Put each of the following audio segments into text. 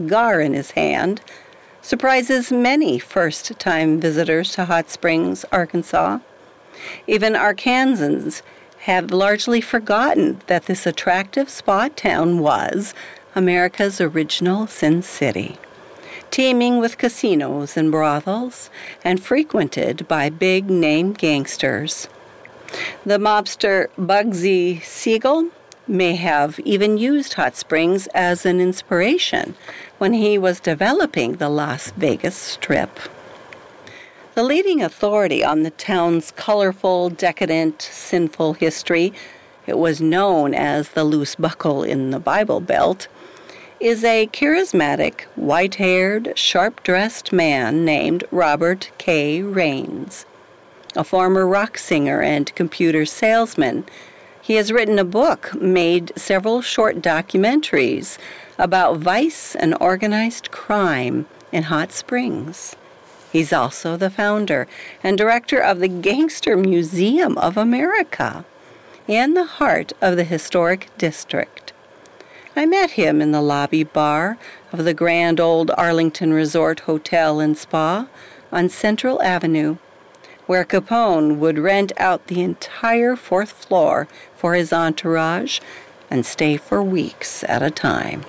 cigar in his hand, surprises many first-time visitors to Hot Springs, Arkansas. Even Arkansans have largely forgotten that this attractive spa town was America's original Sin City, teeming with casinos and brothels, and frequented by big-name gangsters. The mobster Bugsy Siegel may have even used Hot Springs as an inspiration when he was developing the Las Vegas Strip. The leading authority on the town's colorful, decadent, sinful history, it was known as the loose buckle in the Bible Belt, is a charismatic, white-haired, sharp-dressed man named Robert K. Raines. A former rock singer and computer salesman, he has written a book, made several short documentaries about vice and organized crime in Hot Springs. He's also the founder and director of the Gangster Museum of America in the heart of the historic district. I met him in the lobby bar of the grand old Arlington Resort Hotel and Spa on Central Avenue, where Capone would rent out the entire fourth floor for his entourage and stay for weeks at a time.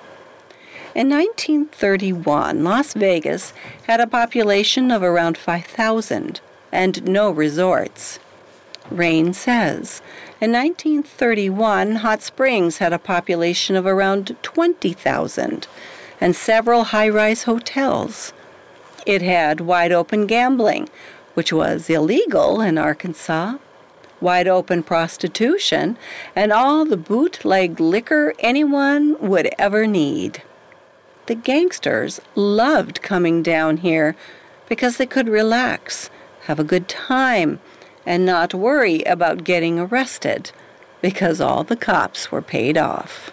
In 1931, Las Vegas had a population of around 5,000 and no resorts. Raines says, in 1931, Hot Springs had a population of around 20,000 and several high-rise hotels. It had wide-open gambling, which was illegal in Arkansas, wide-open prostitution, and all the bootleg liquor anyone would ever need. The gangsters loved coming down here because they could relax, have a good time, and not worry about getting arrested because all the cops were paid off.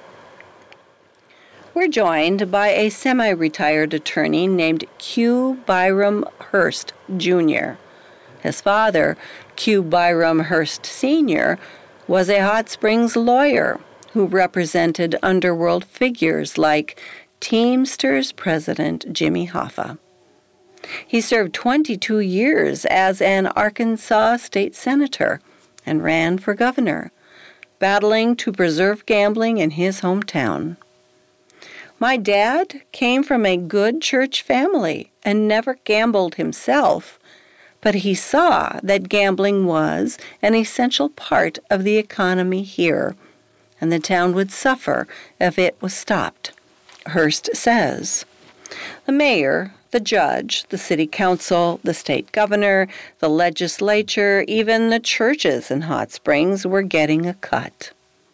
We're joined by a semi-retired attorney named Q. Byram Hearst, Jr. His father, Q. Byram Hearst, Sr., was a Hot Springs lawyer who represented underworld figures like Teamsters President Jimmy Hoffa. He served 22 years as an Arkansas state senator and ran for governor, battling to preserve gambling in his hometown. My dad came from a good church family and never gambled himself, but he saw that gambling was an essential part of the economy here, and the town would suffer if it was stopped. Hearst says, the mayor, the judge, the city council, the state governor, the legislature, even the churches in Hot Springs were getting a cut.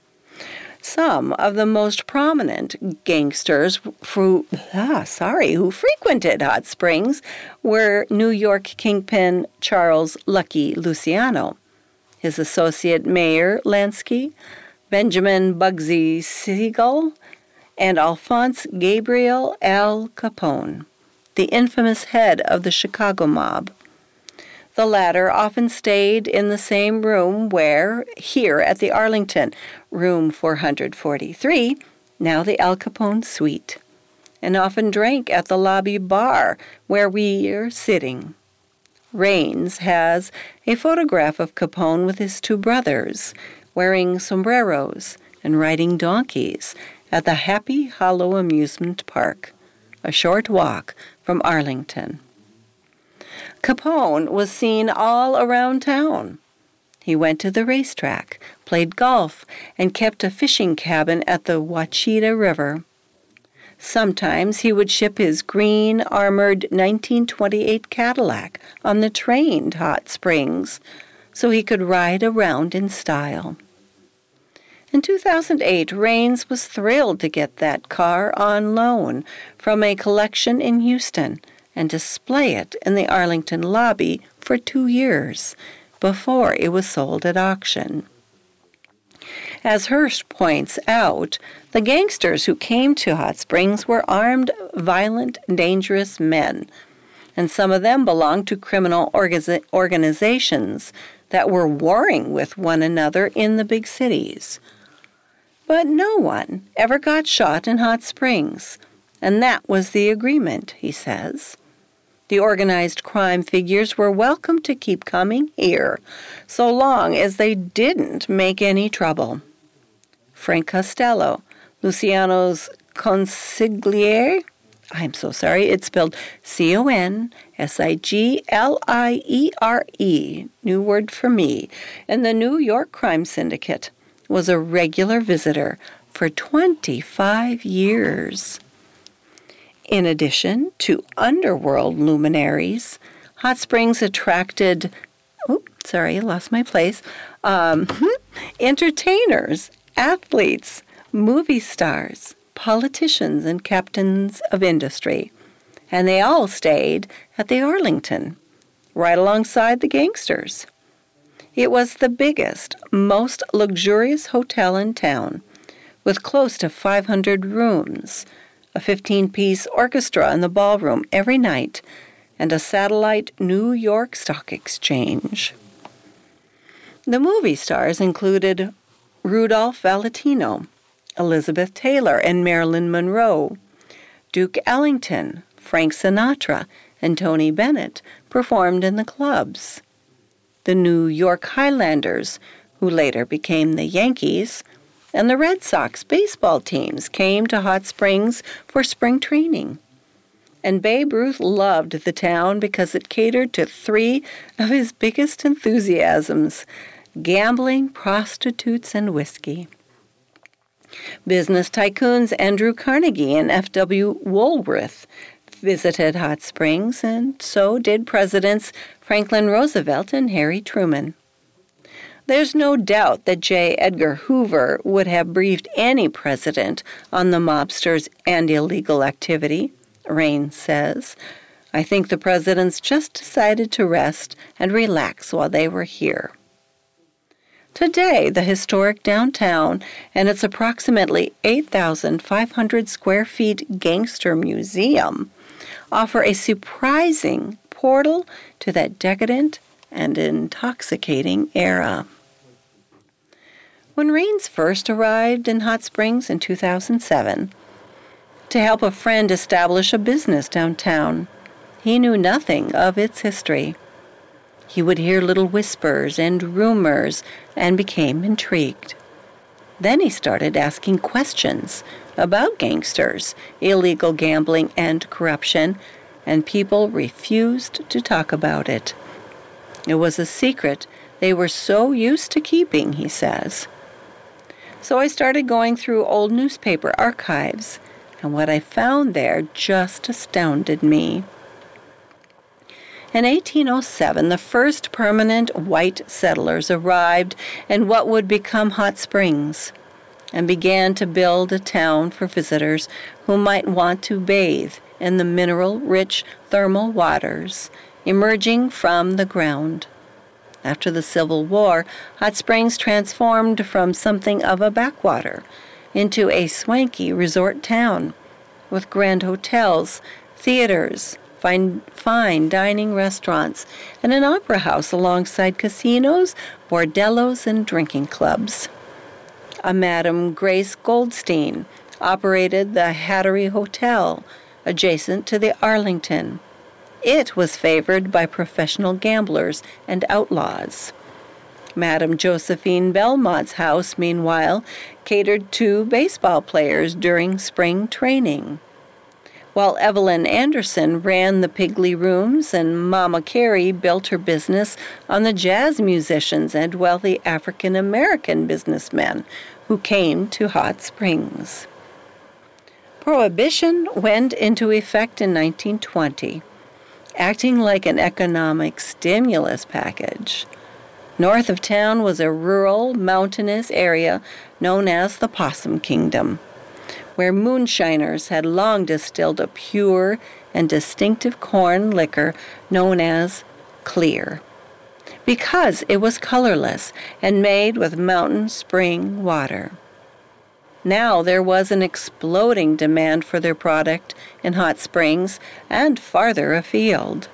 Some of the most prominent gangsters who frequented Hot Springs were New York kingpin Charles Lucky Luciano, his associate Mayor Lansky, Benjamin Bugsy Siegel, and Alphonse Gabriel Al Capone, the infamous head of the Chicago mob. The latter often stayed in the same room where, here at the Arlington, room 443, now the Al Capone suite, and often drank at the lobby bar where we are sitting. Raines has a photograph of Capone with his two brothers, wearing sombreros and riding donkeys at the Happy Hollow Amusement Park, a short walk from Arlington. Capone was seen all around town. He went to the racetrack, played golf, and kept a fishing cabin at the Wachita River. Sometimes he would ship his green, armored 1928 Cadillac on the train to Hot Springs so he could ride around in style. In 2008, Raines was thrilled to get that car on loan from a collection in Houston and display it in the Arlington lobby for 2 years before it was sold at auction. As Hearst points out, the gangsters who came to Hot Springs were armed, violent, dangerous men, and some of them belonged to criminal organizations that were warring with one another in the big cities. But no one ever got shot in Hot Springs, and that was the agreement, he says. The organized crime figures were welcome to keep coming here, so long as they didn't make any trouble. Frank Costello, Luciano's consigliere, I'm so sorry, it's spelled Consigliere, new word for me, and the New York Crime Syndicate, was a regular visitor for 25 years. In addition to underworld luminaries, Hot Springs attracted, entertainers, athletes, movie stars, politicians, and captains of industry. And they all stayed at the Arlington, right alongside the gangsters. It was the biggest, most luxurious hotel in town, with close to 500 rooms, a 15-piece orchestra in the ballroom every night, and a satellite New York Stock Exchange. The movie stars included Rudolph Valentino, Elizabeth Taylor, and Marilyn Monroe. Duke Ellington, Frank Sinatra, and Tony Bennett performed in the clubs. The New York Highlanders, who later became the Yankees, and the Red Sox baseball teams came to Hot Springs for spring training. And Babe Ruth loved the town because it catered to three of his biggest enthusiasms: gambling, prostitutes, and whiskey. Business tycoons Andrew Carnegie and F.W. Woolworth visited Hot Springs, and so did Presidents Franklin Roosevelt and Harry Truman. There's no doubt that J. Edgar Hoover would have briefed any president on the mobsters and illegal activity, Raines says. I think the presidents just decided to rest and relax while they were here. Today, the historic downtown and its approximately 8,500 square feet gangster museum offer a surprising portal to that decadent and intoxicating era. When Raines first arrived in Hot Springs in 2007 to help a friend establish a business downtown, he knew nothing of its history. He would hear little whispers and rumors and became intrigued. Then he started asking questions about gangsters, illegal gambling, and corruption, and people refused to talk about it. It was a secret they were so used to keeping, he says. So I started going through old newspaper archives, and what I found there just astounded me. In 1807, the first permanent white settlers arrived in what would become Hot Springs and began to build a town for visitors who might want to bathe in the mineral-rich thermal waters emerging from the ground. After the Civil War, Hot Springs transformed from something of a backwater into a swanky resort town with grand hotels, theaters, fine dining restaurants, and an opera house alongside casinos, bordellos, and drinking clubs. A Madame Grace Goldstein operated the Hattery Hotel, adjacent to the Arlington. It was favored by professional gamblers and outlaws. Madame Josephine Belmont's house, meanwhile, catered to baseball players during spring training. While Evelyn Anderson ran the Piggly Rooms and Mama Carey built her business on the jazz musicians and wealthy African-American businessmen who came to Hot Springs. Prohibition went into effect in 1920, acting like an economic stimulus package. North of town was a rural, mountainous area known as the Possum Kingdom, where moonshiners had long distilled a pure and distinctive corn liquor known as clear, because it was colorless and made with mountain spring water. Now there was an exploding demand for their product in Hot Springs and farther afield.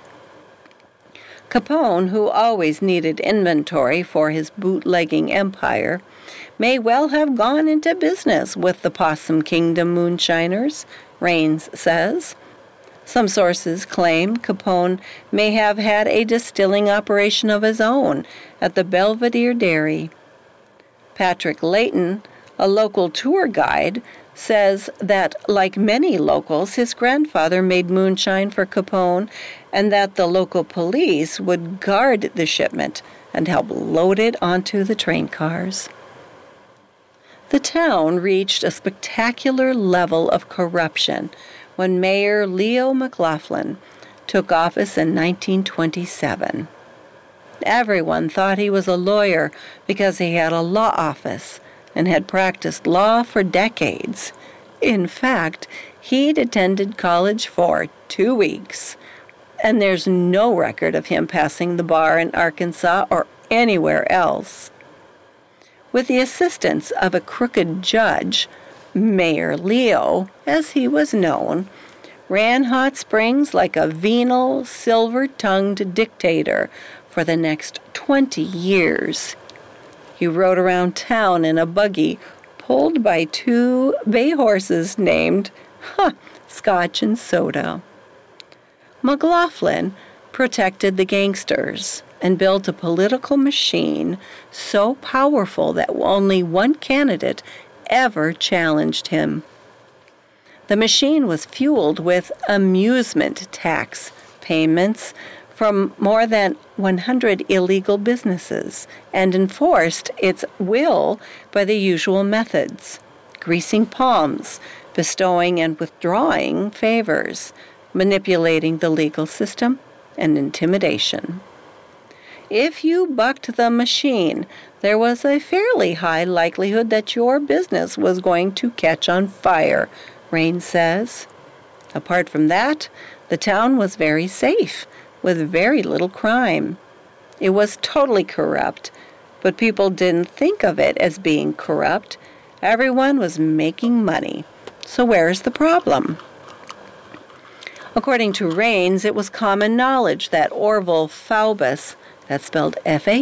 Capone, who always needed inventory for his bootlegging empire, may well have gone into business with the Possum Kingdom moonshiners, Raines says. Some sources claim Capone may have had a distilling operation of his own at the Belvedere Dairy. Patrick Layton, a local tour guide, says that, like many locals, his grandfather made moonshine for Capone and that the local police would guard the shipment and help load it onto the train cars. The town reached a spectacular level of corruption when Mayor Leo McLaughlin took office in 1927. Everyone thought he was a lawyer because he had a law office and had practiced law for decades. In fact, he'd attended college for 2 weeks, and there's no record of him passing the bar in Arkansas or anywhere else. With the assistance of a crooked judge, Mayor Leo, as he was known, ran Hot Springs like a venal, silver-tongued dictator for the next 20 years. He rode around town in a buggy pulled by 2 bay horses named Scotch and Soda. McLaughlin protected the gangsters and built a political machine so powerful that only one candidate ever challenged him. The machine was fueled with amusement tax payments from more than 100 illegal businesses and enforced its will by the usual methods: greasing palms, bestowing and withdrawing favors, manipulating the legal system, and intimidation. If you bucked the machine, there was a fairly high likelihood that your business was going to catch on fire, Raines says. Apart from that, the town was very safe, with very little crime. It was totally corrupt, but people didn't think of it as being corrupt. Everyone was making money. So where's the problem? According to Raines, it was common knowledge that Orville Faubus, that's spelled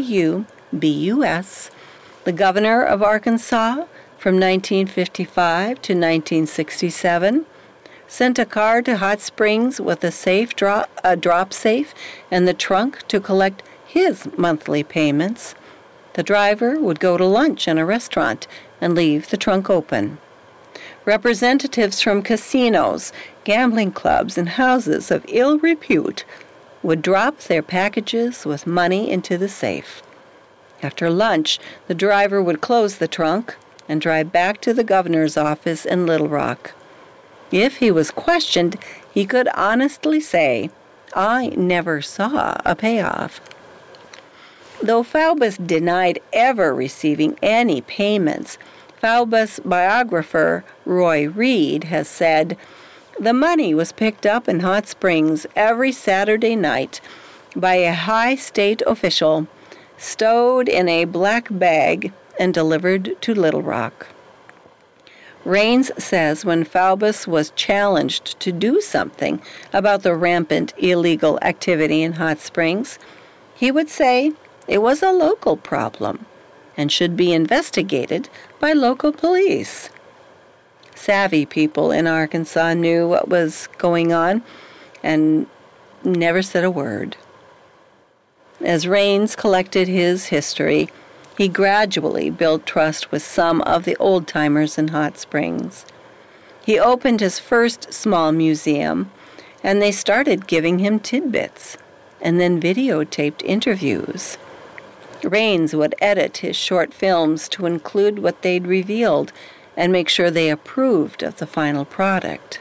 Faubus, the governor of Arkansas from 1955 to 1967, sent a car to Hot Springs with a drop safe and the trunk to collect his monthly payments. The driver would go to lunch in a restaurant and leave the trunk open. Representatives from casinos, gambling clubs, and houses of ill repute would drop their packages with money into the safe. After lunch, the driver would close the trunk and drive back to the governor's office in Little Rock. If he was questioned, he could honestly say, "I never saw a payoff." Though Faubus denied ever receiving any payments, Faubus biographer Roy Reed has said, "The money was picked up in Hot Springs every Saturday night by a high state official, stowed in a black bag, and delivered to Little Rock." Raines says when Faubus was challenged to do something about the rampant illegal activity in Hot Springs, he would say it was a local problem and should be investigated by local police. Savvy people in Arkansas knew what was going on and never said a word. As Raines collected his history, he gradually built trust with some of the old-timers in Hot Springs. He opened his first small museum, and they started giving him tidbits and then videotaped interviews. Raines would edit his short films to include what they'd revealed and make sure they approved of the final product.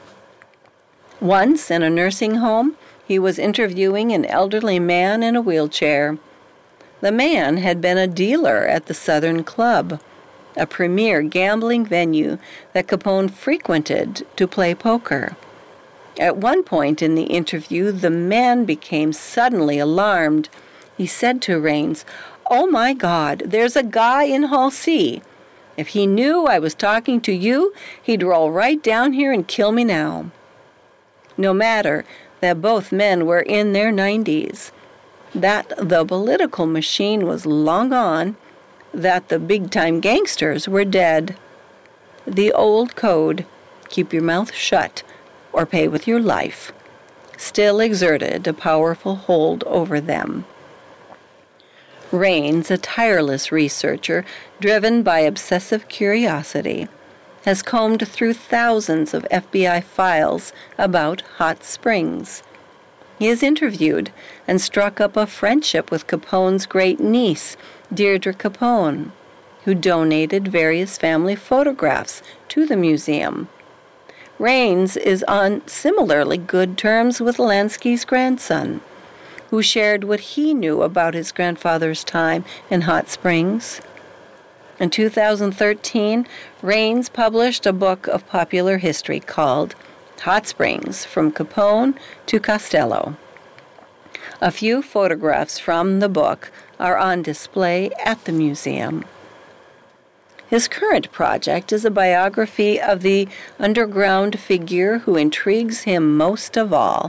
Once in a nursing home, he was interviewing an elderly man in a wheelchair. The man had been a dealer at the Southern Club, a premier gambling venue that Capone frequented to play poker. At one point in the interview, the man became suddenly alarmed. He said to Raines, "Oh my God, there's a guy in Hall C. If he knew I was talking to you, he'd roll right down here and kill me now." No matter that both men were in their 90s, that the political machine was long gone, that the big-time gangsters were dead. The old code, keep your mouth shut or pay with your life, still exerted a powerful hold over them. Raines, a tireless researcher driven by obsessive curiosity, has combed through thousands of FBI files about Hot Springs. He has interviewed and struck up a friendship with Capone's great niece, Deirdre Capone, who donated various family photographs to the museum. Raines is on similarly good terms with Lansky's grandson, who shared what he knew about his grandfather's time in Hot Springs. In 2013, Raines published a book of popular history called Hot Springs, From Capone to Costello. A few photographs from the book are on display at the museum. His current project is a biography of the underground figure who intrigues him most of all.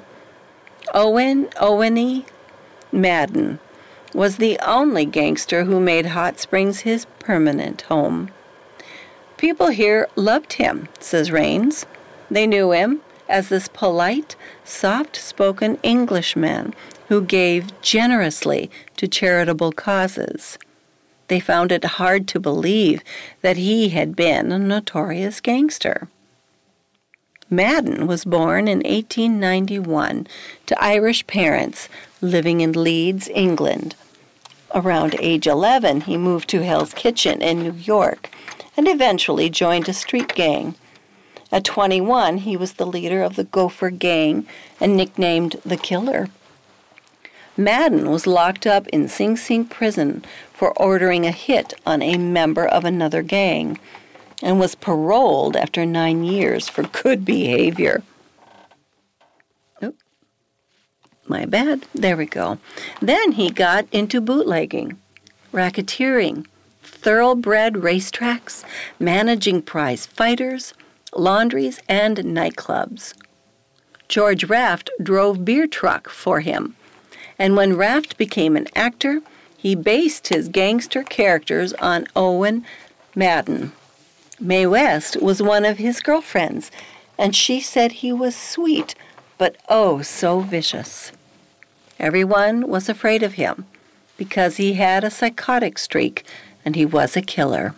Owen Madden was the only gangster who made Hot Springs his permanent home. People here loved him, says Raines. They knew him as this polite, soft-spoken Englishman who gave generously to charitable causes. They found it hard to believe that he had been a notorious gangster. Madden was born in 1891 to Irish parents living in Leeds, England. Around age 11, he moved to Hell's Kitchen in New York and eventually joined a street gang. At 21, he was the leader of the Gopher Gang and nicknamed the Killer. Madden was locked up in Sing Sing prison for ordering a hit on a member of another gang and was paroled after 9 years for good behavior. Oh, my bad. There we go. Then he got into bootlegging, racketeering, thoroughbred racetracks, managing prize fighters, laundries, and nightclubs. George Raft drove beer truck for him, and when Raft became an actor, he based his gangster characters on Owen Madden. Mae West was one of his girlfriends, and she said he was sweet, but oh so vicious. Everyone was afraid of him because he had a psychotic streak and he was a killer.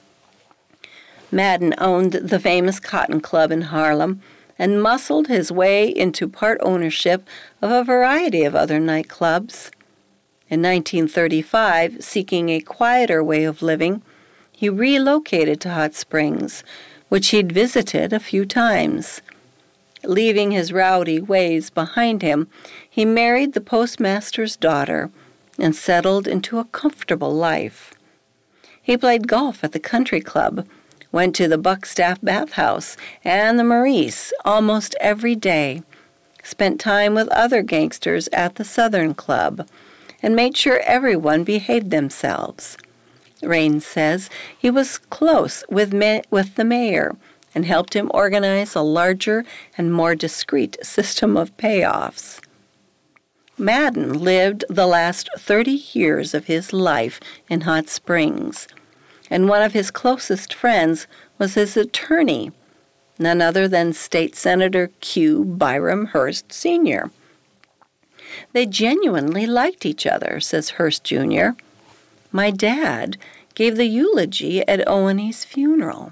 Madden owned the famous Cotton Club in Harlem and muscled his way into part ownership of a variety of other nightclubs. In 1935, seeking a quieter way of living, he relocated to Hot Springs, which he'd visited a few times. Leaving his rowdy ways behind him, he married the postmaster's daughter and settled into a comfortable life. He played golf at the country club, went to the Buckstaff Bathhouse and the Maurice almost every day, spent time with other gangsters at the Southern Club, and made sure everyone behaved themselves. Raines says he was close with the mayor and helped him organize a larger and more discreet system of payoffs. Madden lived the last 30 years of his life in Hot Springs, and one of his closest friends was his attorney, none other than State Senator Q. Byram Hearst, Sr. They genuinely liked each other, says Hearst, Jr. My dad gave the eulogy at Owen's funeral.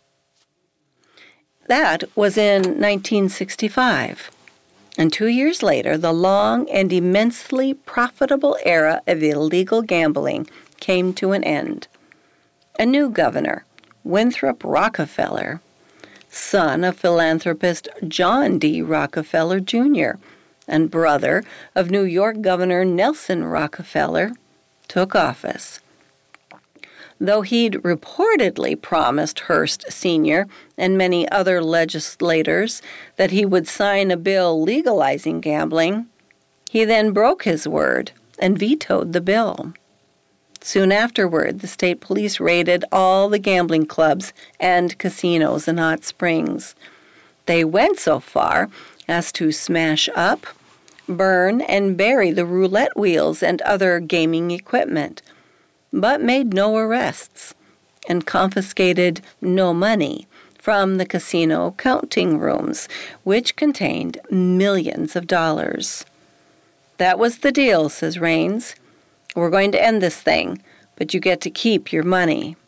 That was in 1965. And 2 years later, the long and immensely profitable era of illegal gambling came to an end. A new governor, Winthrop Rockefeller, son of philanthropist John D. Rockefeller, Jr., and brother of New York Governor Nelson Rockefeller, took office. Though he'd reportedly promised Hearst Sr. and many other legislators that he would sign a bill legalizing gambling, he then broke his word and vetoed the bill. Soon afterward, the state police raided all the gambling clubs and casinos in Hot Springs. They went so far as to smash up, burn, and bury the roulette wheels and other gaming equipment. but made no arrests and confiscated no money from the casino counting rooms, which contained millions of dollars. "That was the deal," says Raines. "We're going to end this thing, but you get to keep your money."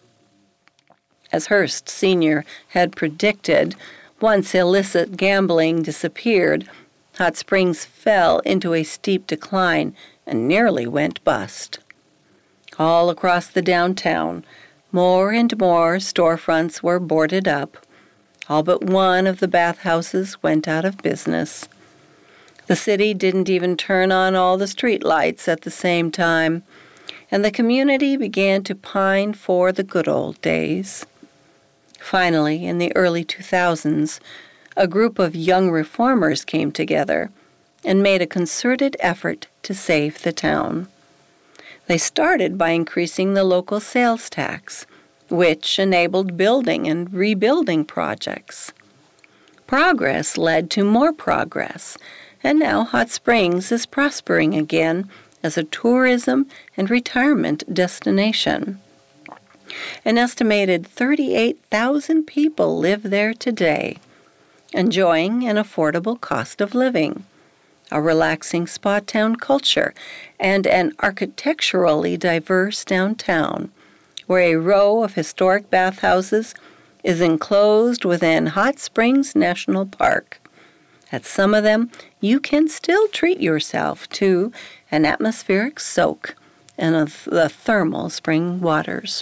As Hearst Sr. had predicted, once illicit gambling disappeared, Hot Springs fell into a steep decline and nearly went bust. All across the downtown, more and more storefronts were boarded up. All but one of the bathhouses went out of business. The city didn't even turn on all the street lights at the same time, and the community began to pine for the good old days. Finally, in the early 2000s, a group of young reformers came together and made a concerted effort to save the town. They started by increasing the local sales tax, which enabled building and rebuilding projects. Progress led to more progress, and now Hot Springs is prospering again as a tourism and retirement destination. An estimated 38,000 people live there today, enjoying an affordable cost of living, a relaxing spa town culture, and an architecturally diverse downtown, where a row of historic bathhouses is enclosed within Hot Springs National Park. At some of them, you can still treat yourself to an atmospheric soak in the thermal spring waters.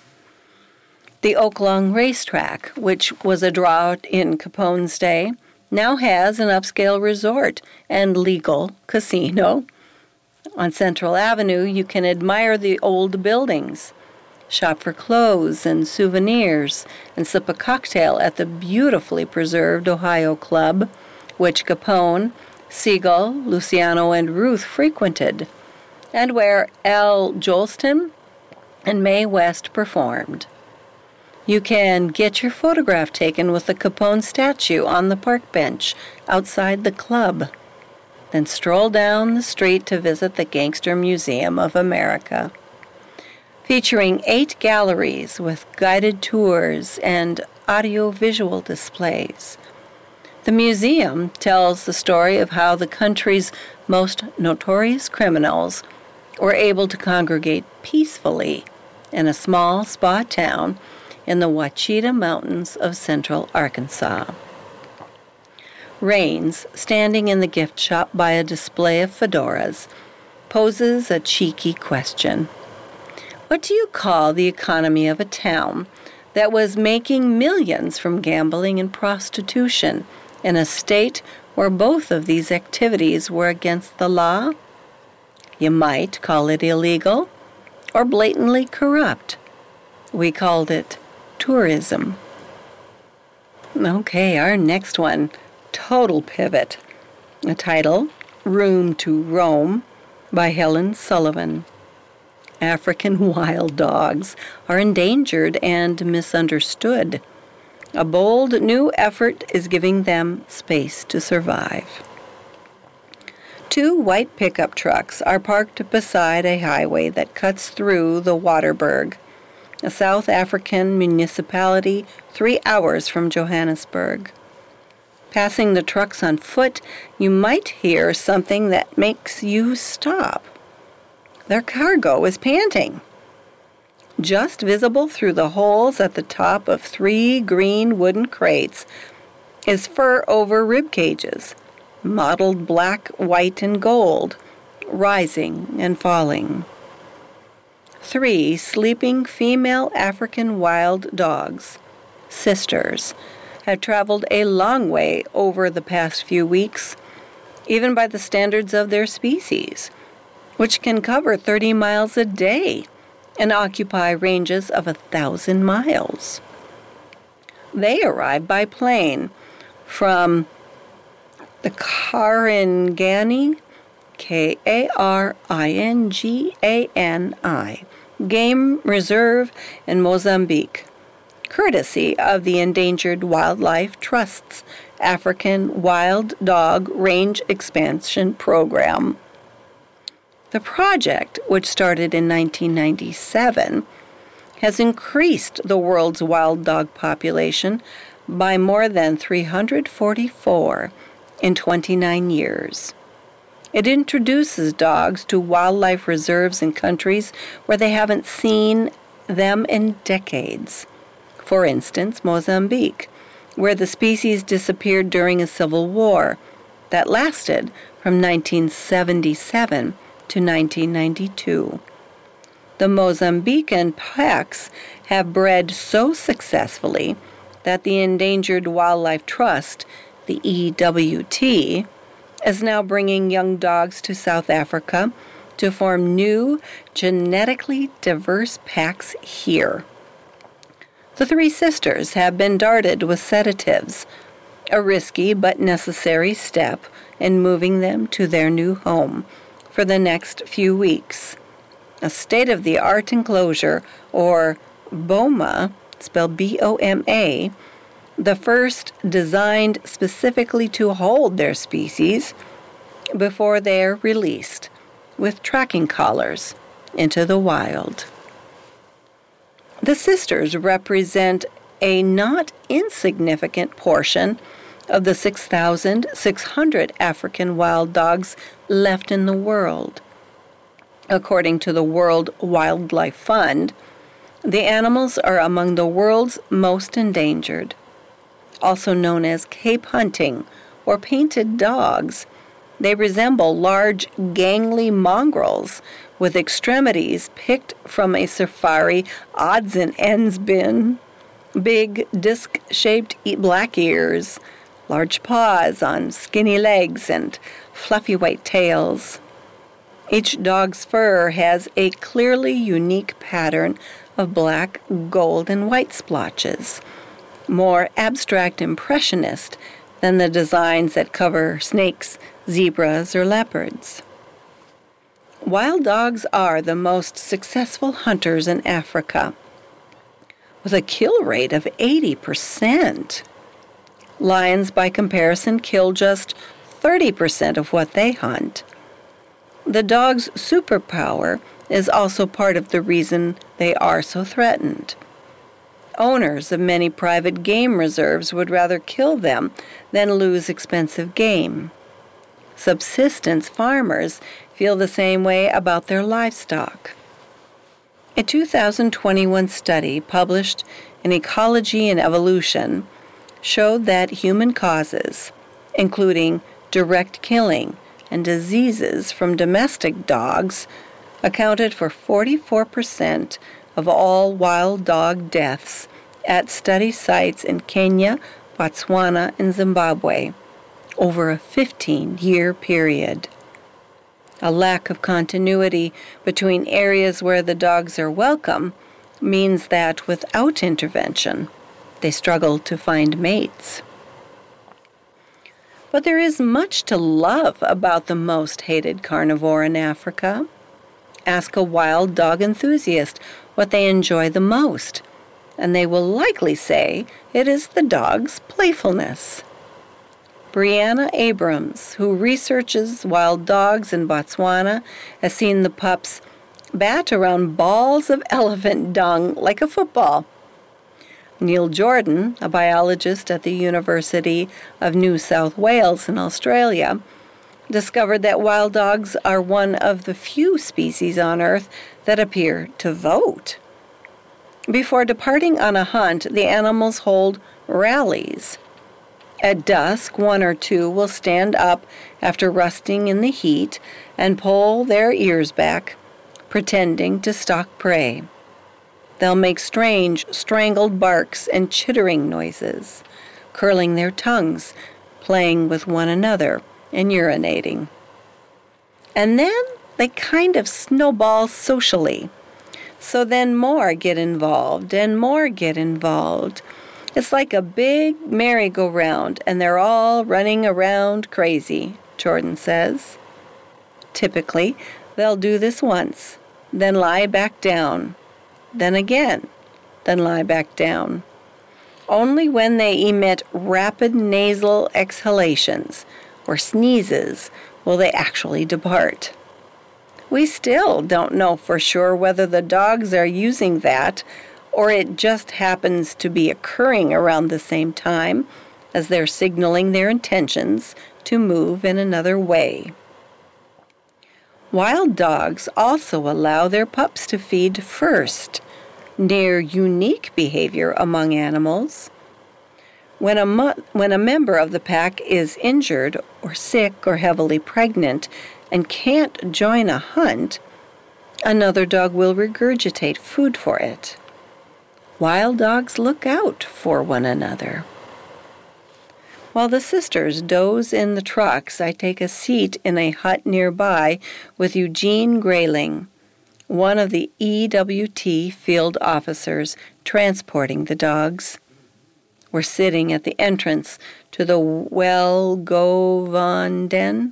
The Oaklawn Racetrack, which was a draw in Capone's day, now has an upscale resort and legal casino. On Central Avenue, you can admire the old buildings, shop for clothes and souvenirs, and sip a cocktail at the beautifully preserved Ohio Club, which Capone, Siegel, Luciano, and Ruth frequented, and where Al Jolson and Mae West performed. You can get your photograph taken with the Capone statue on the park bench outside the club, then stroll down the street to visit the Gangster Museum of America, featuring 8 galleries with guided tours and audio-visual displays. The museum tells the story of how the country's most notorious criminals were able to congregate peacefully in a small spa town in the Ouachita Mountains of central Arkansas. Raines, standing in the gift shop by a display of fedoras, poses a cheeky question. What do you call the economy of a town that was making millions from gambling and prostitution in a state where both of these activities were against the law? You might call it illegal or blatantly corrupt. We called it tourism. Okay, our next one, total pivot. The title, Room to Roam, by Helen Sullivan. African wild dogs are endangered and misunderstood. A bold new effort is giving them space to survive. 2 white pickup trucks are parked beside a highway that cuts through the Waterberg, a South African municipality 3 hours from Johannesburg. Passing the trucks on foot, you might hear something that makes you stop. Their cargo is panting. Just visible through the holes at the top of 3 green wooden crates is fur over rib cages, mottled black, white, and gold, rising and falling. 3 sleeping female African wild dogs, sisters, have traveled a long way over the past few weeks, even by the standards of their species, which can cover 30 miles a day and occupy ranges of 1,000 miles. They arrived by plane from the Karingani, Karingani, Game Reserve in Mozambique, courtesy of the Endangered Wildlife Trust's African Wild Dog Range Expansion Program. The project, which started in 1997, has increased the world's wild dog population by more than 344 in 29 years. It introduces dogs to wildlife reserves in countries where they haven't seen them in decades. For instance, Mozambique, where the species disappeared during a civil war that lasted from 1977 to 1992. The Mozambican packs have bred so successfully that the Endangered Wildlife Trust, the EWT, is now bringing young dogs to South Africa to form new, genetically diverse packs here. The three sisters have been darted with sedatives, a risky but necessary step in moving them to their new home for the next few weeks. A state-of-the-art enclosure, or BOMA, spelled B-O-M-A, the first designed specifically to hold their species before they are released with tracking collars into the wild. The sisters represent a not insignificant portion of the 6,600 African wild dogs left in the world. According to the World Wildlife Fund, the animals are among the world's most endangered. Also known as Cape hunting or painted dogs, they resemble large, gangly mongrels with extremities picked from a safari odds and ends bin, big disc-shaped black ears, large paws on skinny legs, and fluffy white tails. Each dog's fur has a clearly unique pattern of black, gold, and white splotches, more abstract impressionist than the designs that cover snakes, zebras, or leopards. Wild dogs are the most successful hunters in Africa, with a kill rate of 80%. Lions, by comparison, kill just 30% of what they hunt. The dog's superpower is also part of the reason they are so threatened. Owners of many private game reserves would rather kill them than lose expensive game. Subsistence farmers feel the same way about their livestock. A 2021 study published in Ecology and Evolution showed that human causes, including direct killing and diseases from domestic dogs, accounted for 44% of all wild dog deaths at study sites in Kenya, Botswana, and Zimbabwe over a 15-year period. A lack of continuity between areas where the dogs are welcome means that without intervention, they struggle to find mates. But there is much to love about the most hated carnivore in Africa. Ask a wild dog enthusiast what they enjoy the most, and they will likely say it is the dog's playfulness. Brianna Abrams, who researches wild dogs in Botswana, has seen the pups bat around balls of elephant dung like a football. Neil Jordan, a biologist at the University of New South Wales in Australia, discovered that wild dogs are one of the few species on Earth that appear to vote. Before departing on a hunt, the animals hold rallies. At dusk, one or two will stand up after rusting in the heat and pull their ears back, pretending to stalk prey. They'll make strange, strangled barks and chittering noises, curling their tongues, playing with one another, and urinating. And then they kind of snowball socially. So then more get involved, and more get involved. It's like a big merry-go-round, and they're all running around crazy, Jordan says. Typically, they'll do this once, then lie back down, then again, then lie back down. Only when they emit rapid nasal exhalations or sneezes will they actually depart. We still don't know for sure whether the dogs are using that or it just happens to be occurring around the same time as they're signaling their intentions to move in another way. Wild dogs also allow their pups to feed first, near unique behavior among animals. When a member of the pack is injured or sick or heavily pregnant and can't join a hunt, another dog will regurgitate food for it. Wild dogs look out for one another. While the sisters doze in the trucks, I take a seat in a hut nearby with Eugene Grayling, one of the EWT field officers transporting the dogs. We're sitting at the entrance to the Welgevanden,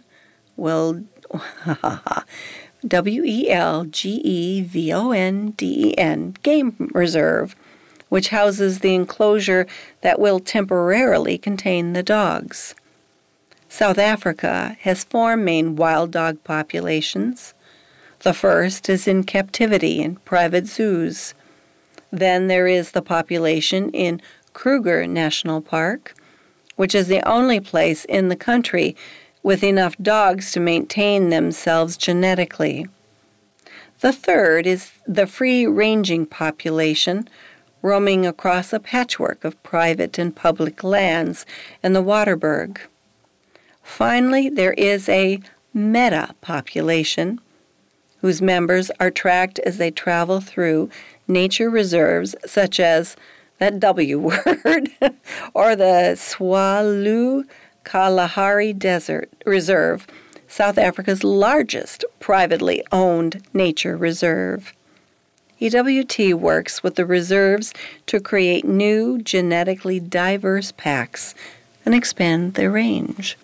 Welgevenden Game Reserve, which houses the enclosure that will temporarily contain the dogs. South Africa has 4 main wild dog populations. The first is in captivity in private zoos. Then there is the population in Kruger National Park, which is the only place in the country with enough dogs to maintain themselves genetically. The third is the free-ranging population, roaming across a patchwork of private and public lands in the Waterberg. Finally, there is a meta-population, whose members are tracked as they travel through nature reserves such as that W word, or the Swallow Kalahari Desert Reserve, South Africa's largest privately owned nature reserve. EWT works with the reserves to create new genetically diverse packs and expand their range.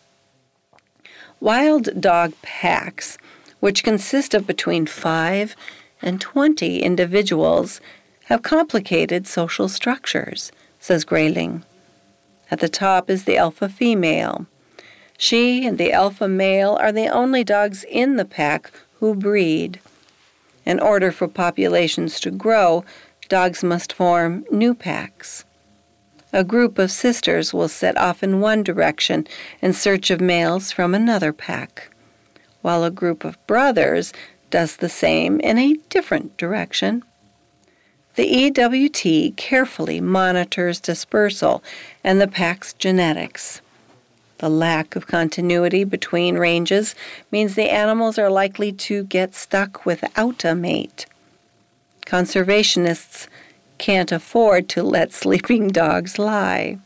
Wild dog packs, which consist of between 5 and 20 individuals, have complicated social structures, says Grayling. At the top is the alpha female. She and the alpha male are the only dogs in the pack who breed. In order for populations to grow, dogs must form new packs. A group of sisters will set off in one direction in search of males from another pack, while a group of brothers does the same in a different direction. The EWT carefully monitors dispersal and the pack's genetics. The lack of continuity between ranges means the animals are likely to get stuck without a mate. Conservationists can't afford to let sleeping dogs lie.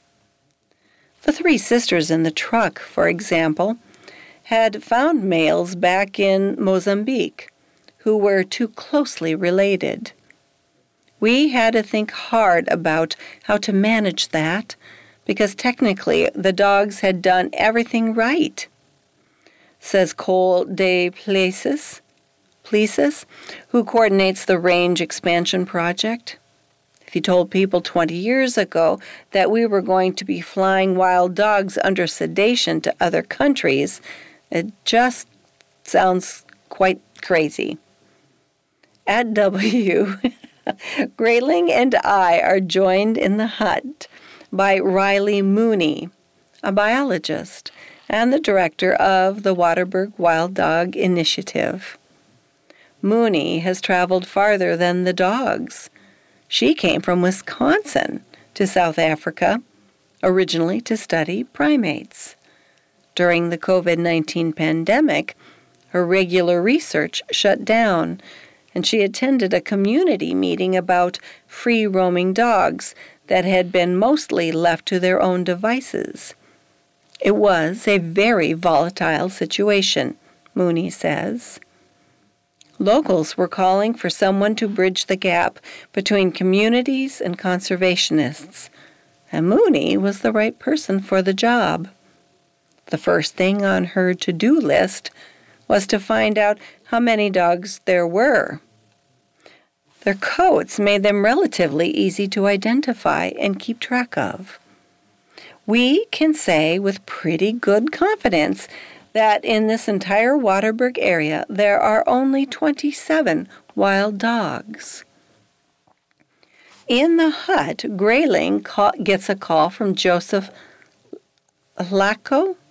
The 3 sisters in the truck, for example, had found males back in Mozambique who were too closely related. We had to think hard about how to manage that because technically the dogs had done everything right, says Cole de Plessis, who coordinates the range expansion project. If you told people 20 years ago that we were going to be flying wild dogs under sedation to other countries, it just sounds quite crazy. At W, Grayling and I are joined in the hut by Riley Mooney, a biologist and the director of the Waterberg Wild Dog Initiative. Mooney has traveled farther than the dogs. She came from Wisconsin to South Africa, originally to study primates. During the COVID-19 pandemic, her regular research shut down, and she attended a community meeting about free-roaming dogs that had been mostly left to their own devices. It was a very volatile situation, Mooney says. Locals were calling for someone to bridge the gap between communities and conservationists, and Mooney was the right person for the job. The first thing on her to-do list was to find out how many dogs there were. Their coats made them relatively easy to identify and keep track of. We can say with pretty good confidence that in this entire Waterberg area there are only 27 wild dogs. In the hut, Grayling gets a call from Joseph Hlako,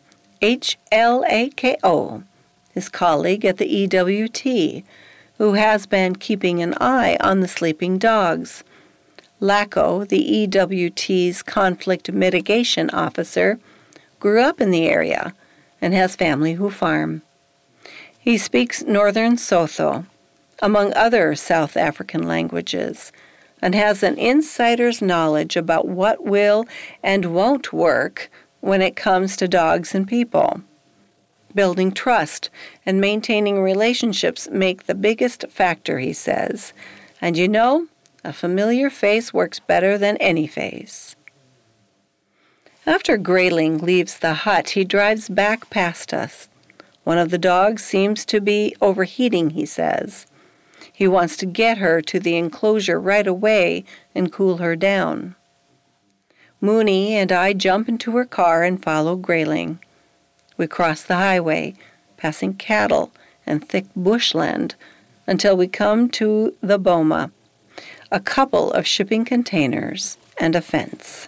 Hlako, his colleague at the EWT, who has been keeping an eye on the sleeping dogs. Lacko, the EWT's conflict mitigation officer, grew up in the area and has family who farm. He speaks Northern Sotho, among other South African languages, and has an insider's knowledge about what will and won't work when it comes to dogs and people. Building trust and maintaining relationships make the biggest factor, he says. And you know, a familiar face works better than any face. After Grayling leaves the hut, he drives back past us. One of the dogs seems to be overheating, he says. He wants to get her to the enclosure right away and cool her down. Mooney and I jump into her car and follow Grayling. We cross the highway, passing cattle and thick bushland, until we come to the boma, a couple of shipping containers and a fence.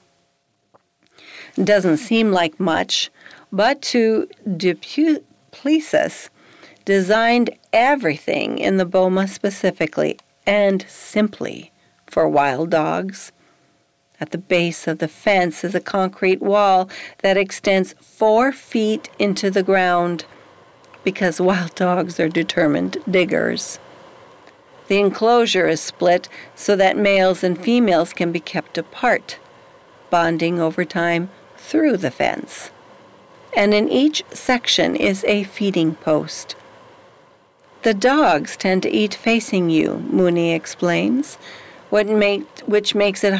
It doesn't seem like much, but to Duplessis designed everything in the boma specifically and simply for wild dogs. At the base of the fence is a concrete wall that extends 4 feet into the ground because wild dogs are determined diggers. The enclosure is split so that males and females can be kept apart, bonding over time through the fence. And in each section is a feeding post. The dogs tend to eat facing you, Mooney explains, which makes it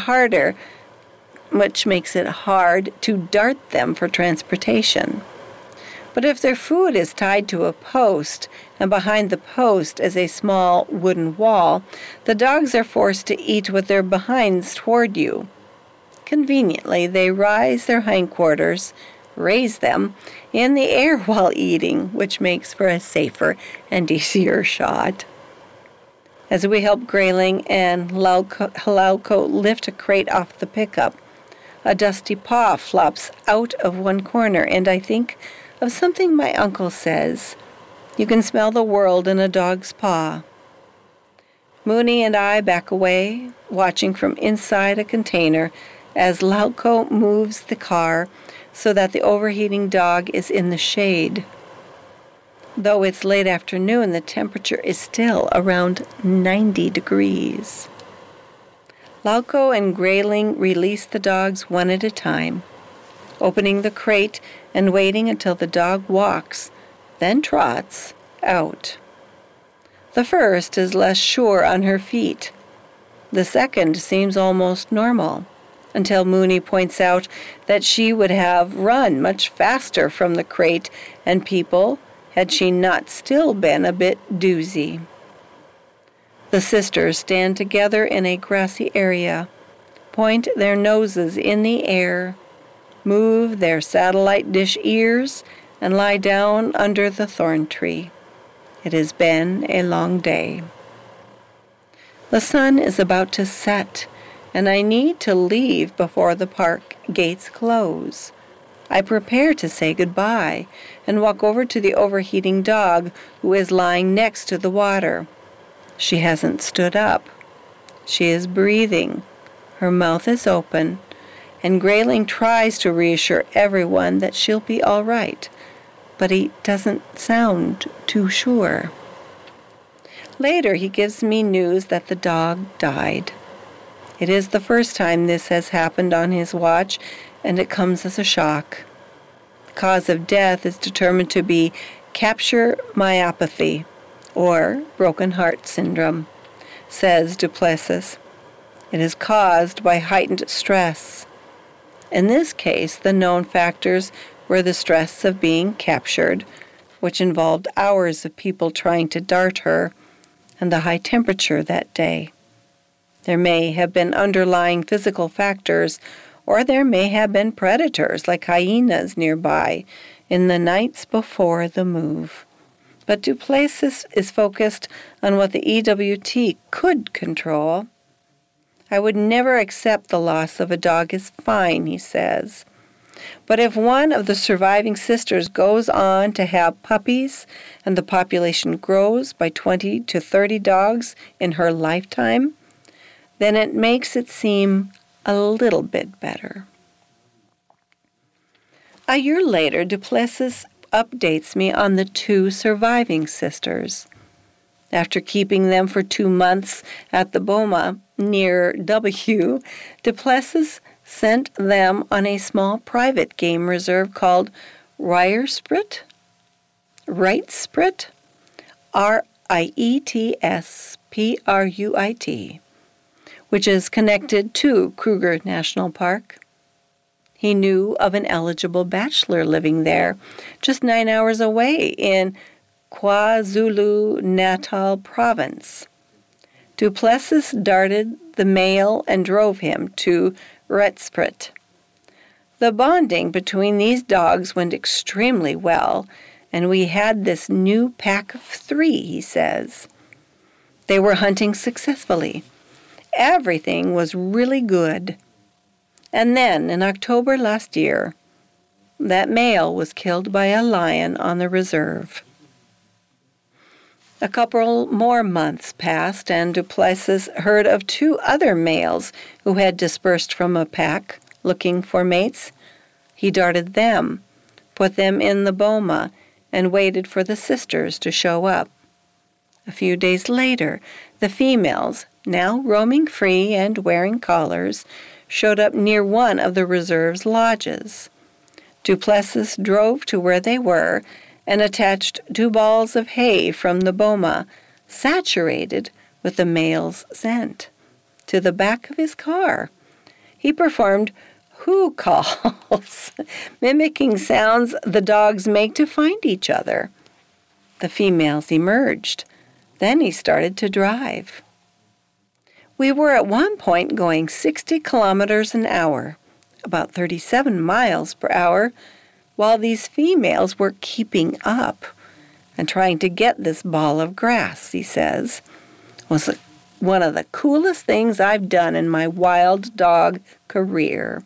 hard to dart them for transportation. But if their food is tied to a post, and behind the post is a small wooden wall, the dogs are forced to eat with their behinds toward you. Conveniently, they rise their hindquarters, raise them in the air while eating, which makes for a safer and easier shot. As we help Grayling and Hlako lift a crate off the pickup, a dusty paw flops out of one corner, and I think of something my uncle says, "You can smell the world in a dog's paw." Mooney and I back away, watching from inside a container as Hlako moves the car so that the overheating dog is in the shade. Though it's late afternoon, the temperature is still around 90 degrees. Hlako and Grayling release the dogs one at a time, opening the crate and waiting until the dog walks, then trots, out. The first is less sure on her feet. The second seems almost normal, until Mooney points out that she would have run much faster from the crate and people had she not still been a bit doozy. The sisters stand together in a grassy area, point their noses in the air, move their satellite dish ears, and lie down under the thorn tree. It has been a long day. The sun is about to set, and I need to leave before the park gates close. I prepare to say goodbye and walk over to the overheating dog who is lying next to the water. She hasn't stood up. She is breathing. Her mouth is open, and Grayling tries to reassure everyone that she'll be all right, but he doesn't sound too sure. Later, he gives me news that the dog died. It is the first time this has happened on his watch, and it comes as a shock. The cause of death is determined to be capture myopathy, or broken heart syndrome, says Duplessis. It is caused by heightened stress. In this case, the known factors were the stress of being captured, which involved hours of people trying to dart her, and the high temperature that day. There may have been underlying physical factors, or there may have been predators like hyenas nearby, in the nights before the move. But Duplessis is focused on what the EWT could control. I would never accept the loss of a dog as fine, he says. But if one of the surviving sisters goes on to have puppies and the population grows by 20 to 30 dogs in her lifetime, then it makes it seem a little bit better. A year later, Duplessis updates me on the 2 surviving sisters. After keeping them for 2 months at the Boma near W, Duplessis sent them on a small private game reserve called Rietspruit, Rietspruit, which is connected to Kruger National Park. He knew of an eligible bachelor living there, just 9 hours away in KwaZulu-Natal province. Duplessis darted the mail and drove him to Rietspruit. The bonding between these dogs went extremely well, and we had this new pack of 3, he says. They were hunting successfully. Everything was really good. And then, in October last year, that male was killed by a lion on the reserve. A couple more months passed, and Duplessis heard of 2 other males who had dispersed from a pack looking for mates. He darted them, put them in the Boma, and waited for the sisters to show up. A few days later, the females, now roaming free and wearing collars, showed up near one of the reserve's lodges. Duplessis drove to where they were and attached 2 balls of hay from the Boma, saturated with the male's scent, to the back of his car. He performed who calls, mimicking sounds the dogs make to find each other. The females emerged. Then he started to drive. We were at one point going 60 kilometers an hour, about 37 miles per hour, while these females were keeping up and trying to get this ball of grass, he says. It was one of the coolest things I've done in my wild dog career.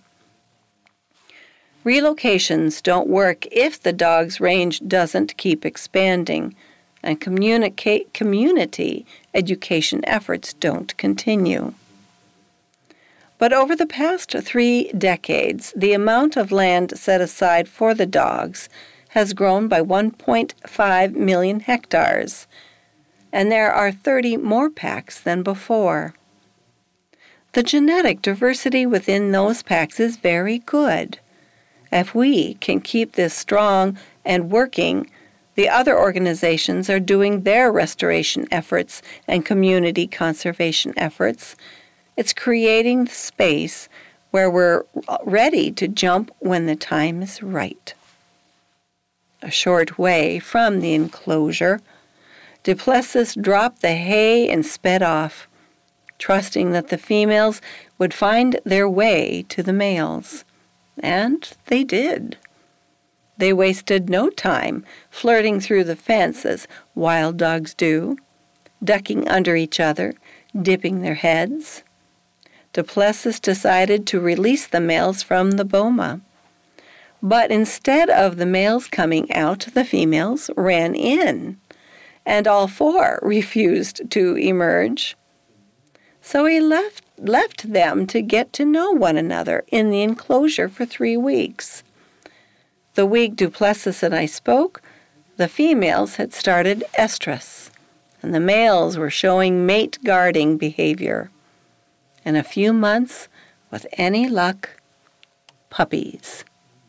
Relocations don't work if the dog's range doesn't keep expanding, and community education efforts don't continue. But over the past 3 decades, the amount of land set aside for the dogs has grown by 1.5 million hectares, and there are 30 more packs than before. The genetic diversity within those packs is very good. If we can keep this strong and working, the other organizations are doing their restoration efforts and community conservation efforts. It's creating the space where we're ready to jump when the time is right. A short way from the enclosure, Duplessis dropped the hay and sped off, trusting that the females would find their way to the males. And they did. They wasted no time flirting through the fence as wild dogs do, ducking under each other, dipping their heads. Duplessis decided to release the males from the Boma. But instead of the males coming out, the females ran in, and all 4 refused to emerge. So he left them to get to know one another in the enclosure for 3 weeks. The week Duplessis and I spoke, the females had started estrus, and the males were showing mate guarding behavior. In a few months, with any luck, puppies.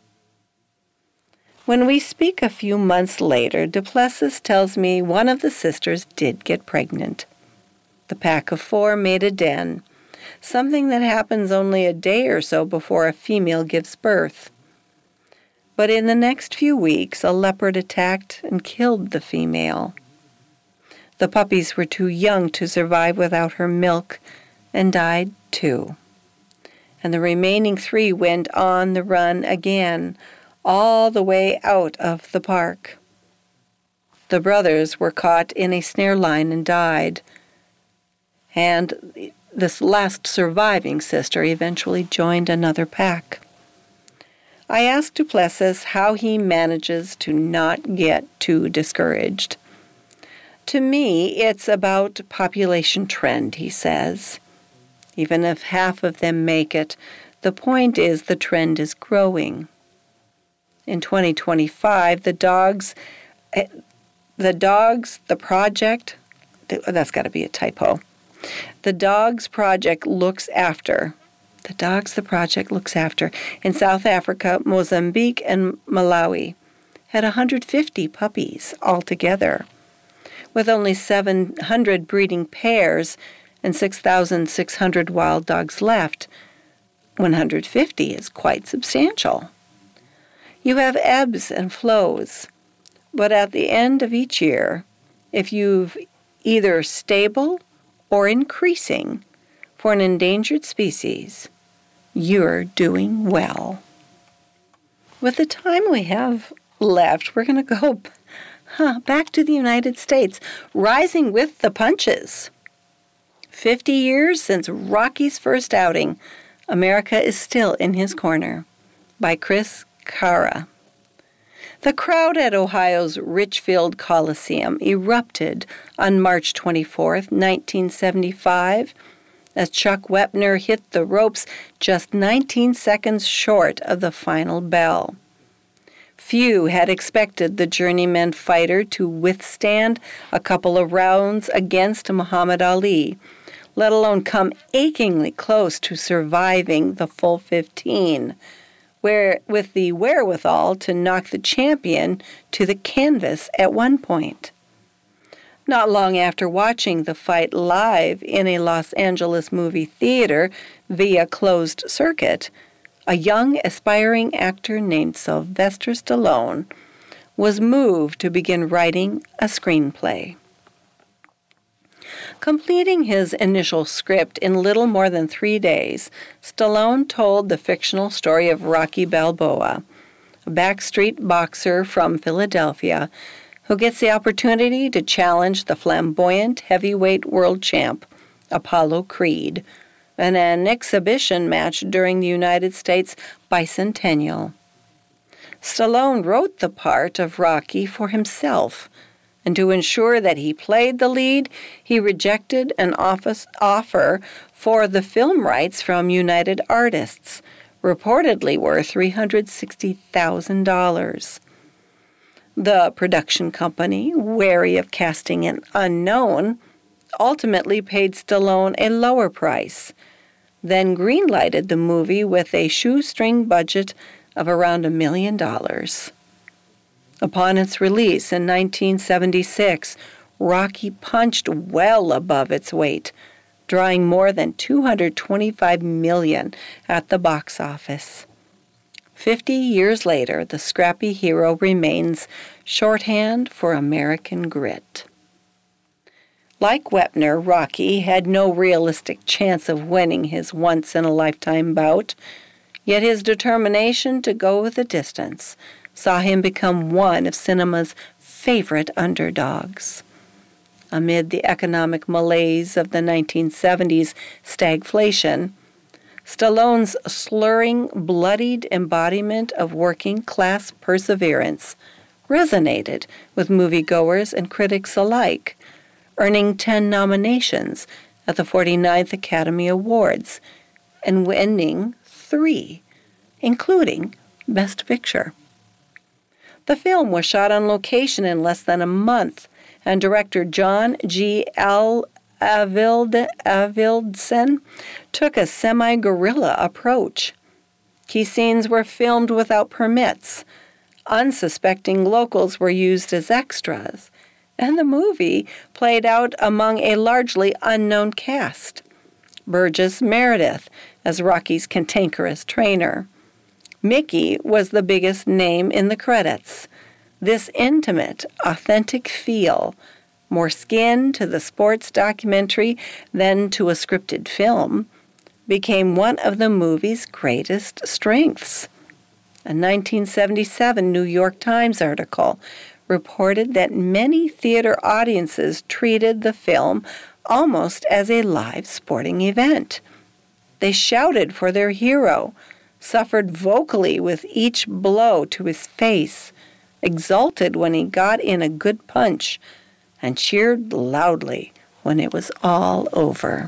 When we speak a few months later, Duplessis tells me one of the sisters did get pregnant. The pack of 4 made a den, something that happens only a day or so before a female gives birth. But in the next few weeks, a leopard attacked and killed the female. The puppies were too young to survive without her milk and died too. And the remaining 3 went on the run again, all the way out of the park. The brothers were caught in a snare line and died, and this last surviving sister eventually joined another pack. I asked du Plessis how he manages to not get too discouraged. To me, it's about population trend, he says. Even if half of them make it, the point is the trend is growing. In 2025, the project, that's got to be a typo. The Dogs Project looks after in South Africa, Mozambique, and Malawi had 150 puppies altogether. With only 700 breeding pairs and 6,600 wild dogs left, 150 is quite substantial. You have ebbs and flows, but at the end of each year, if you've either stable or increasing for an endangered species, you're doing well. With the time we have left, we're going to go back to the United States, rising with the punches. 50 years since Rocky's first outing, America is still in his corner, by Chris Cara. The crowd at Ohio's Richfield Coliseum erupted on March 24, 1975, as Chuck Wepner hit the ropes just 19 seconds short of the final bell. Few had expected the journeyman fighter to withstand a couple of rounds against Muhammad Ali, let alone come achingly close to surviving the full 15, with the wherewithal to knock the champion to the canvas at one point. Not long after watching the fight live in a Los Angeles movie theater via closed circuit, a young aspiring actor named Sylvester Stallone was moved to begin writing a screenplay. Completing his initial script in little more than 3 days, Stallone told the fictional story of Rocky Balboa, a backstreet boxer from Philadelphia who gets the opportunity to challenge the flamboyant heavyweight world champ, Apollo Creed, in an exhibition match during the United States bicentennial. Stallone wrote the part of Rocky for himself, and to ensure that he played the lead, he rejected an offer for the film rights from United Artists, reportedly worth $360,000. The production company, wary of casting an unknown, ultimately paid Stallone a lower price, then greenlighted the movie with a shoestring budget of around $1 million. Upon its release in 1976, Rocky punched well above its weight, drawing more than $225 million at the box office. 50 years later, the scrappy hero remains shorthand for American grit. Like Wepner, Rocky had no realistic chance of winning his once-in-a-lifetime bout, yet his determination to go the distance saw him become one of cinema's favorite underdogs. Amid the economic malaise of the 1970s stagflation, Stallone's slurring, bloodied embodiment of working-class perseverance resonated with moviegoers and critics alike, earning 10 nominations at the 49th Academy Awards and winning 3, including Best Picture. The film was shot on location in less than a month, and director John G. Avildsen took a semi-guerrilla approach. Key scenes were filmed without permits. Unsuspecting locals were used as extras, and the movie played out among a largely unknown cast. Burgess Meredith as Rocky's cantankerous trainer. Mickey was the biggest name in the credits. This intimate, authentic feel, more skin to the sports documentary than to a scripted film, became one of the movie's greatest strengths. A 1977 New York Times article reported that many theater audiences treated the film almost as a live sporting event. They shouted for their hero, suffered vocally with each blow to his face, exulted when he got in a good punch, and cheered loudly when it was all over.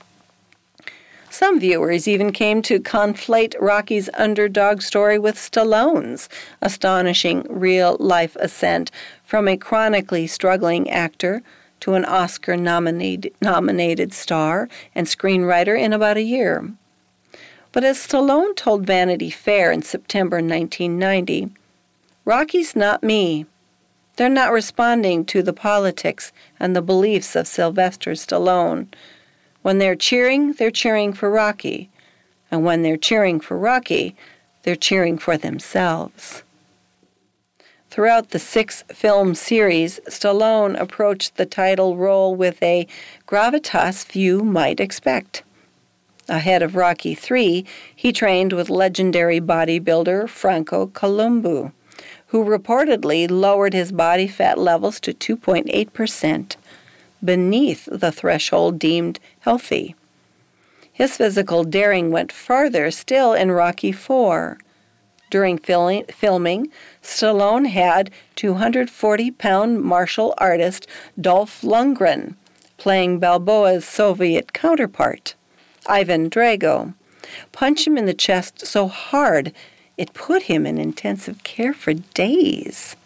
Some viewers even came to conflate Rocky's underdog story with Stallone's astonishing real-life ascent from a chronically struggling actor to an Oscar-nominated star and screenwriter in about a year. But as Stallone told Vanity Fair in September 1990, "Rocky's not me. They're not responding to the politics and the beliefs of Sylvester Stallone. When they're cheering for Rocky. And when they're cheering for Rocky, they're cheering for themselves." Throughout the 6-film series, Stallone approached the title role with a gravitas few might expect. Ahead of Rocky III, he trained with legendary bodybuilder Franco Columbu, who reportedly lowered his body fat levels to 2.8%. Beneath the threshold deemed healthy. His physical daring went farther still in Rocky IV. During filming, Stallone had 240-pound martial artist Dolph Lundgren playing Balboa's Soviet counterpart, Ivan Drago, punch him in the chest so hard it put him in intensive care for days.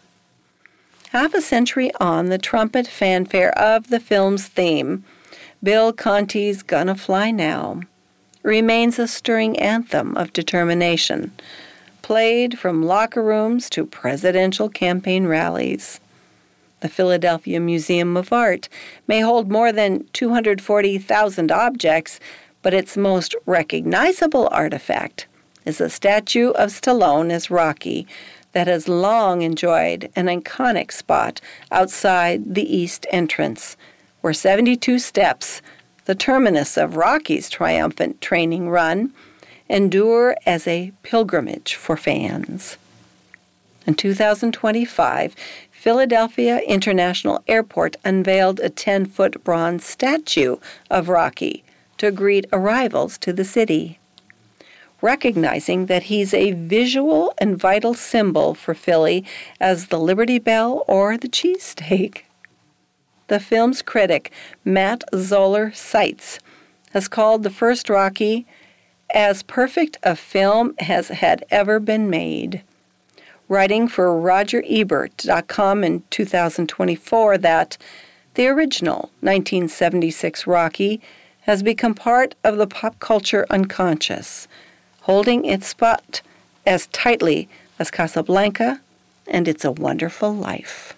Half a century on, the trumpet fanfare of the film's theme, Bill Conti's Gonna Fly Now, remains a stirring anthem of determination, played from locker rooms to presidential campaign rallies. The Philadelphia Museum of Art may hold more than 240,000 objects, but its most recognizable artifact is a statue of Stallone as Rocky that has long enjoyed an iconic spot outside the east entrance, where 72 steps, the terminus of Rocky's triumphant training run, endure as a pilgrimage for fans. In 2025, Philadelphia International Airport unveiled a 10-foot bronze statue of Rocky to greet arrivals to the city, recognizing that he's a visual and vital symbol for Philly as the Liberty Bell or the cheesesteak. The film's critic, Matt Zoller Seitz, has called the first Rocky as perfect a film as had ever been made, writing for RogerEbert.com in 2024 that the original 1976 Rocky has become part of the pop culture unconscious, holding its spot as tightly as Casablanca and It's a Wonderful Life.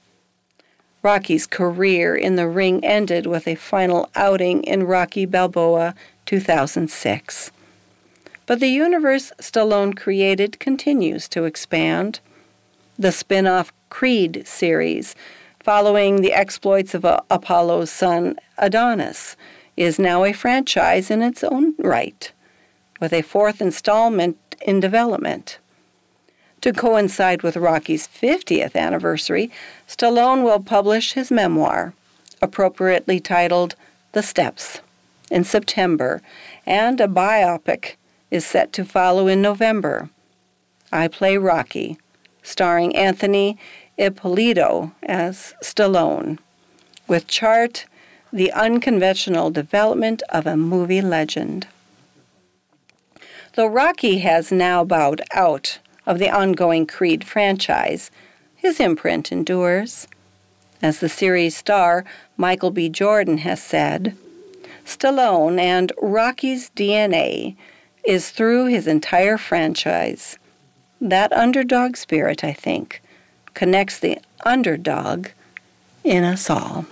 Rocky's career in the ring ended with a final outing in Rocky Balboa 2006. But the universe Stallone created continues to expand. The spin-off Creed series, following the exploits of Apollo's son Adonis, is now a franchise in its own right, with a 4th installment in development. To coincide with Rocky's 50th anniversary, Stallone will publish his memoir, appropriately titled The Steps, in September, and a biopic is set to follow in November, I Play Rocky, starring Anthony Ippolito as Stallone, with chart the unconventional development of a movie legend. Though Rocky has now bowed out of the ongoing Creed franchise, his imprint endures. As the series star Michael B. Jordan has said, Stallone and Rocky's DNA is through his entire franchise. That underdog spirit, I think, connects the underdog in us all.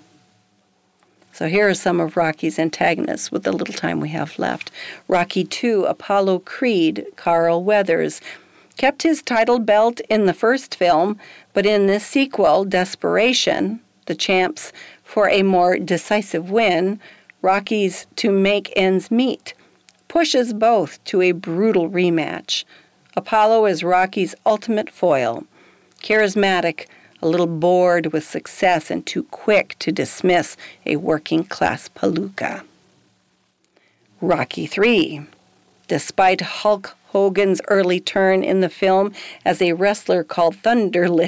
So here are some of Rocky's antagonists with the little time we have left. Rocky II, Apollo Creed, Carl Weathers, kept his title belt in the first film, but in this sequel, Desperation, the champ's for a more decisive win, Rocky's to make ends meet, pushes both to a brutal rematch, Apollo is Rocky's ultimate foil, charismatic, a little bored with success, and too quick to dismiss a working-class palooka. Rocky III. Despite Hulk Hogan's early turn in the film as a wrestler called Thunderlips,